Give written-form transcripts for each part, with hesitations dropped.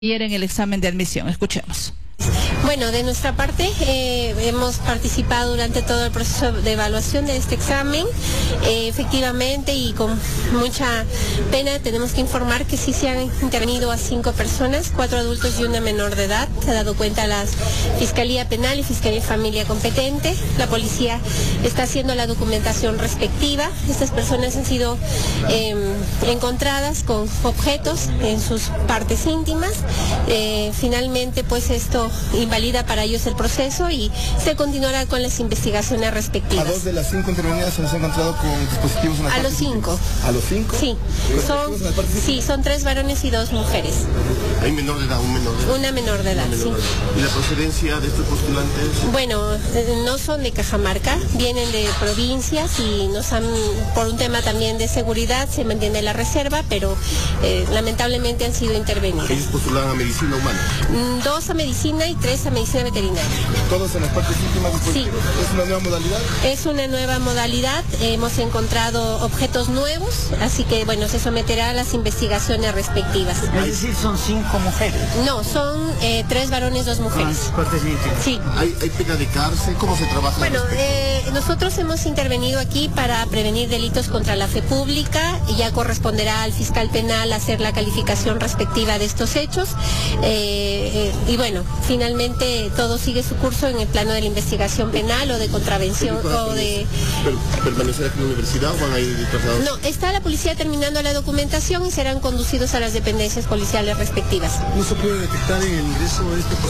ayer en el examen de admisión. Escuchemos. Bueno, de nuestra parte hemos participado durante todo el proceso de evaluación de este examen. Efectivamente y con mucha pena tenemos que informar que sí se han intervenido a 5 personas, 4 adultos y una menor de edad. Se ha dado cuenta la Fiscalía Penal y Fiscalía de Familia competente. La policía está haciendo la documentación respectiva. Estas personas han sido encontradas con objetos en sus partes íntimas. Finalmente, pues esto invalida para ellos el proceso y se continuará con las investigaciones respectivas. ¿A 2 de las 5 intervenidas se les ha encontrado con dispositivos en la parte? A los 5. ¿A los 5? Sí, son 3 varones y 2 mujeres. ¿Hay menor de edad, un menor de edad? Una menor de edad, sí. ¿Y la procedencia de estos postulantes? Bueno, no son de Cajamarca, vienen de provincias y nos han, por un tema también de seguridad, se mantiene la reserva, pero lamentablemente han sido intervenidos. ¿Ellos postulan a medicina humana? 2 a medicina y 3 a medicina veterinaria. ¿Todos en las partes íntimas? Sí. ¿Es una nueva modalidad? Es una nueva modalidad, hemos encontrado objetos nuevos, así que bueno, se someterá a las investigaciones respectivas. Es decir, son 5 mujeres. No, son 3 varones, 2 mujeres. Partes íntimas. Sí. ¿Hay pena de cárcel? ¿Cómo se trabaja? Bueno, nosotros hemos intervenido aquí para prevenir delitos contra la fe pública y ya corresponderá al fiscal penal hacer la calificación respectiva de estos hechos. Y bueno, finalmente todo sigue su curso en el plano de la investigación penal o de contravención o de... ¿Permanecer aquí en la universidad o van a ir trasladados? No, está la policía terminando la documentación y serán conducidos a las dependencias policiales respectivas. ¿No se puede detectar en el ingreso de este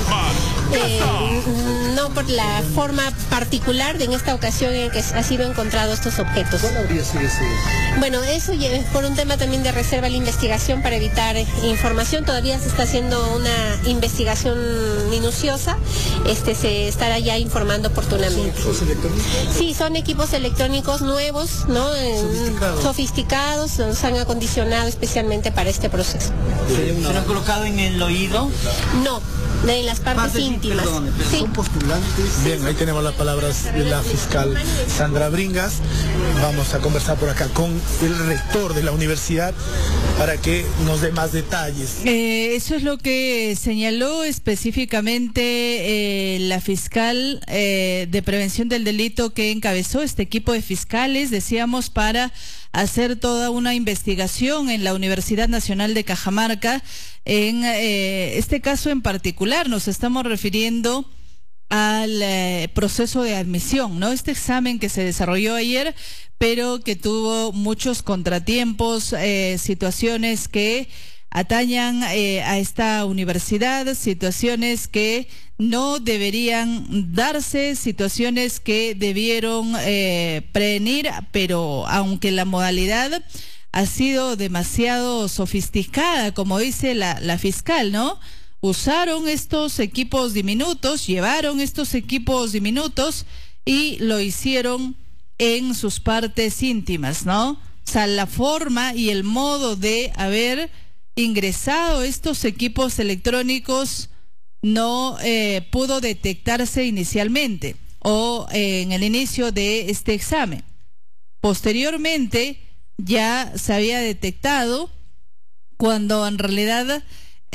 postulante? No por la forma particular de en esta ocasión en que ha sido encontrado estos objetos. ¿Cuál habría sido ese? Bueno, eso es por un tema también de reserva a la investigación para evitar información. Todavía se está haciendo una investigación minuciosa. Se estará ya informando oportunamente. ¿Son equipos electrónicos? Sí, son equipos electrónicos nuevos, ¿no? Sofisticados, nos han acondicionado especialmente para este proceso. ¿Se lo han colocado en el oído? No, en las partes íntimas. Sí. Son postulantes. Bien, ahí tenemos las palabras de la fiscal Sandra Bringas. Vamos a conversar por acá con el rector de la universidad para que nos dé más detalles. Eso es lo que señaló específicamente la fiscal de prevención del delito que encabezó este equipo de fiscales, decíamos, para hacer toda una investigación en la Universidad Nacional de Cajamarca. En este caso en particular nos estamos refiriendo al proceso de admisión, ¿no? Este examen que se desarrolló ayer, pero que tuvo muchos contratiempos, situaciones que atañan a esta universidad, situaciones que no deberían darse, situaciones que debieron prevenir, pero aunque la modalidad ha sido demasiado sofisticada, como dice la fiscal, ¿no? Usaron estos equipos diminutos, llevaron estos equipos diminutos y lo hicieron en sus partes íntimas, ¿no? O sea, la forma y el modo de haber ingresado estos equipos electrónicos no pudo detectarse inicialmente o en el inicio de este examen. Posteriormente ya se había detectado cuando en realidad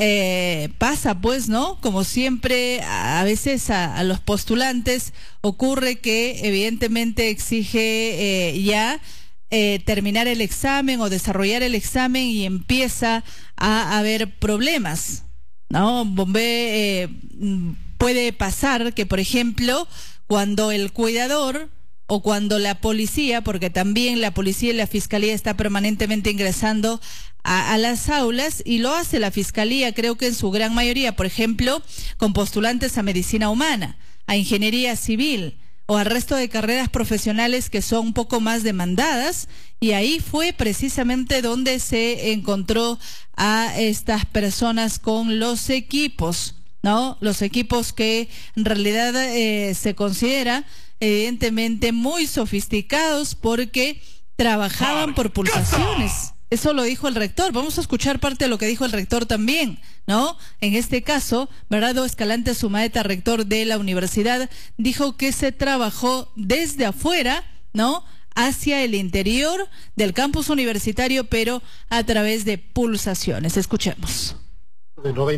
pasa, pues, ¿no? Como siempre, a veces a los postulantes ocurre que evidentemente exige ya terminar el examen o desarrollar el examen y empieza a haber problemas, ¿no? Puede pasar que, por ejemplo, cuando el cuidador o cuando la policía, porque también la policía y la fiscalía está permanentemente ingresando a las aulas, y lo hace la fiscalía, creo que en su gran mayoría, por ejemplo, con postulantes a medicina humana, a ingeniería civil o al resto de carreras profesionales que son un poco más demandadas, y ahí fue precisamente donde se encontró a estas personas con los equipos, ¿no? Los equipos que en realidad se considera evidentemente muy sofisticados porque trabajaban por pulsaciones. Eso lo dijo el rector. Vamos a escuchar parte de lo que dijo el rector también, ¿no? En este caso, Bernardo Escalante Sumaeta, rector de la universidad, dijo que se trabajó desde afuera, ¿no?, hacia el interior del campus universitario, pero a través de pulsaciones. Escuchemos. de 90